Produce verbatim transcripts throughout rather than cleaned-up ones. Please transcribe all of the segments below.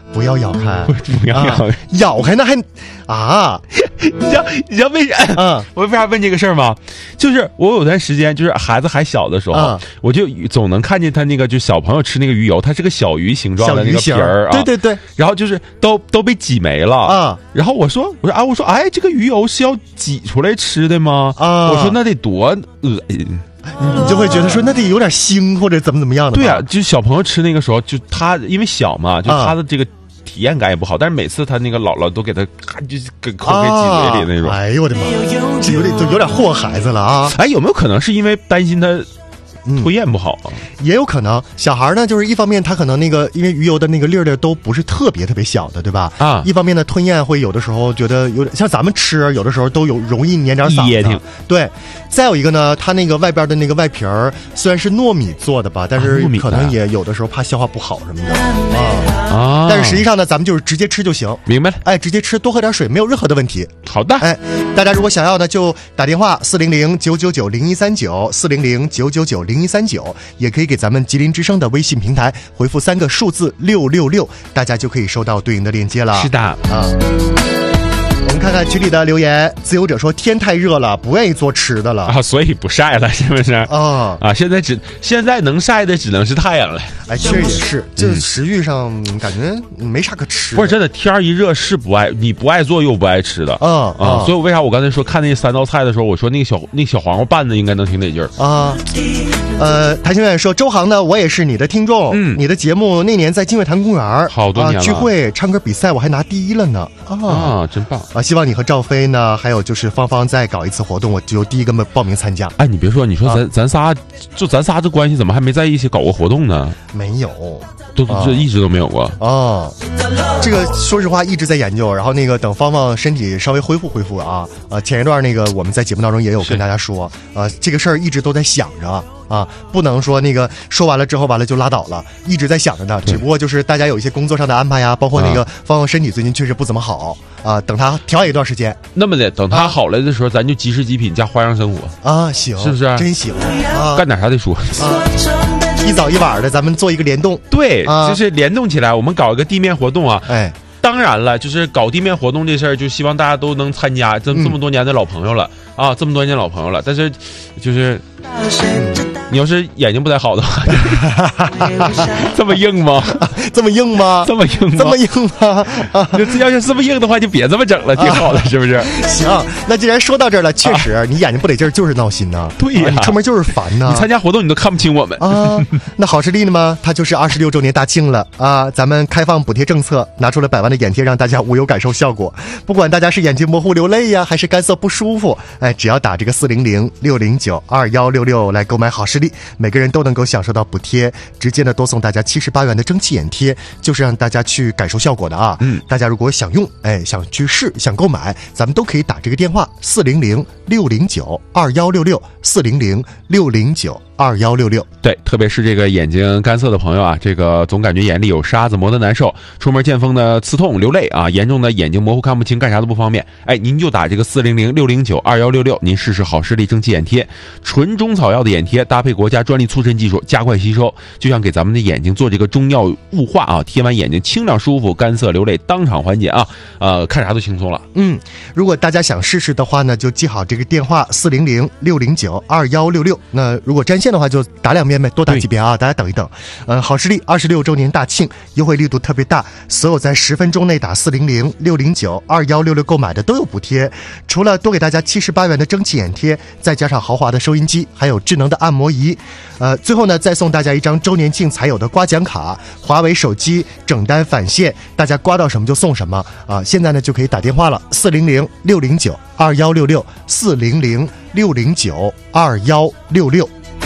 不要咬开， 不要咬开， 啊、咬开那还啊！ 你知道你知道为啥？嗯，我为啥问这个事儿吗？就是我有段时间，就是孩子还小的时候，嗯、我就总能看见他那个，就小朋友吃那个鱼油，它是个小鱼形状的那个皮儿啊， 对对对， 然后就是都都被挤没了啊。然后我说我说啊，我说哎，这个鱼油是要挤出来吃的吗？啊，我说那得多恶心。 你就会觉得说那得有点腥或者怎么怎么样的。 对啊，就小朋友吃那个时候，就他因为小嘛，就他的这个体验感也不好，但是每次他那个姥姥都给他咔就给扣给挤嘴里那种。 哎呦我的妈，这有点就有点祸孩子了啊！ 哎，有没有可能是因为担心他吞咽不好啊？ 也有可能，小孩呢，就是一方面他可能那个因为鱼油的那个粒儿粒都不是特别特别小的，对吧？啊，一方面呢，吞咽会有的时候觉得有点像咱们吃，有的时候都有容易粘点嗓子。对，再有一个呢，它那个外边的那个外皮儿虽然是糯米做的吧，但是可能也有的时候怕消化不好什么的啊啊。但是实际上呢，咱们就是直接吃就行。 明白了， 哎，直接吃，多喝点水，没有任何的问题。 好的， 哎，大家如果想要呢，就打电话四零零九九九零一三九四零零九九九零一三九，也可以给咱们吉林之声的微信平台回复三个数字六六六，大家就可以收到对应的链接了。 是的啊。 我们看看群里的留言，自由者说天太热了，不愿意做吃的了啊，所以不晒了，是不是？啊啊，现在只现在能晒的只能是太阳了。 哎，确实也是，这食欲上感觉没啥可吃。 不是真的，天一热是不爱，你不爱做又不爱吃的。啊啊，所以我为啥我刚才说看那三道菜的时候，我说那个小那小黄瓜拌的应该能挺得劲儿啊。呃，谭新远说，周航呢，我也是你的听众，嗯，你的节目那年在金月潭公园好多年了、 啊、聚会唱歌比赛，我还拿第一了呢。啊啊，真棒啊！希望你和赵飞呢，还有就是芳芳再搞一次活动，我就第一个报名参加。 哎，你别说，你说咱、啊、咱仨，就咱仨这关系，怎么还没在一起搞过活动呢？ 没有， 都这、啊、一直都没有过。 哦，这个说实话一直在研究，然后那个等芳芳身体稍微恢复恢复啊，呃，前一段那个我们在节目当中也有跟大家说，呃，这个事儿一直都在想着。啊，不能说那个说完了之后完了就拉倒了，一直在想着呢。只不过就是大家有一些工作上的安排呀，包括那个芳芳身体最近确实不怎么好啊，等她调养一段时间。 那么的，等她好了的时候，啊、咱就即食极品加花样生活啊，行， 是不是？ 真行啊， 干点啥得说。啊， 一早一晚的，咱们做一个联动， 对，啊、就是联动起来，我们搞一个地面活动啊，哎。当然了，就是搞地面活动这事儿，就希望大家都能参加。这这么多年的老朋友了、嗯、啊，这么多年老朋友了。但是，就是你要是眼睛不太好的话，这么硬吗？ 这么硬吗？ 这么硬吗？ 这么硬吗？ 啊，要是这么硬的话，就别这么整了，挺好的，是不是？ 行，那既然说到这儿了，确实，啊、你眼睛不得劲儿就是闹心呐。 对呀、啊， 你出门就是烦呐。 你参加活动你都看不清我们啊。那好视力呢吗？它就是二十六周年大庆了啊！咱们开放补贴政策，拿出了百万的眼贴，让大家无忧感受效果。不管大家是眼睛模糊流泪呀，还是干涩不舒服，哎，只要打这个四零零六零九二幺六六来购买好视力，每个人都能够享受到补贴，直接呢多送大家七十八元的蒸汽眼贴，就是让大家去感受效果的啊。嗯，大家如果想用，哎，想去试，想购买，咱们都可以打这个电话四零零六零九二幺六六四零零六零九二幺六六。 对，特别是这个眼睛干涩的朋友啊，这个总感觉眼里有沙子，磨得难受，出门见风的刺痛流泪啊，严重的眼睛模糊看不清，干啥都不方便。哎，您就打这个四零零六零九二幺六六，您试试好视力蒸汽眼贴，纯中草药的眼贴，搭配国家专利促渗技术，加快吸收，就像给咱们的眼睛做这个中药雾化啊，贴完眼睛清亮舒服，干涩流泪当场缓解啊，呃，看啥都轻松了。 嗯，如果大家想试试的话呢，就记好这个电话四零零六零九二幺六六。那如果占线的话，就打两遍呗，多打几遍啊，大家等一等。呃，好视力二十六周年大庆，优惠力度特别大，所有在十分钟内打四零零六零九二幺六六购买的都有补贴。除了多给大家七十八元的蒸汽眼贴，再加上豪华的收音机，还有智能的按摩仪。呃，最后呢，再送大家一张周年庆才有的刮奖卡，华为手机整单返现，大家刮到什么就送什么啊！现在呢就可以打电话了，四零零六零九二幺六六四零零六零九二幺六六。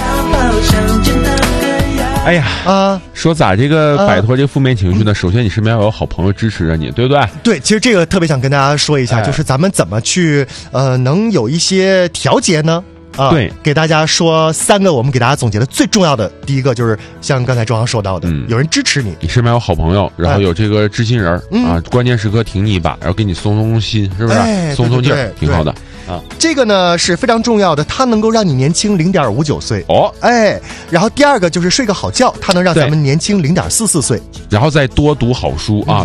哎呀啊，说咋这个摆脱这个负面情绪呢？啊、首先你身边要有好朋友支持着你，对不对？ 对，其实这个特别想跟大家说一下，哎、就是咱们怎么去呃能有一些调节呢？啊， 对， 给大家说三个我们给大家总结的最重要的，第一个就是像刚才周航说到的、嗯，有人支持你， 你身边有好朋友，然后有这个知心人、哎、啊、嗯，关键时刻挺你一把，然后给你松松心，是不是？ 哎、 松松劲儿，挺好的。啊， 这个呢是非常重要的，它能够让你年轻零点五九岁哦， 哎，然后第二个就是睡个好觉，它能让咱们年轻零点四四岁， 然后再多读好书啊。